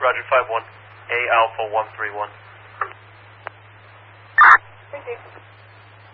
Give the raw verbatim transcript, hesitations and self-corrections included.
Roger, five one. A Alpha one three one. Thank you.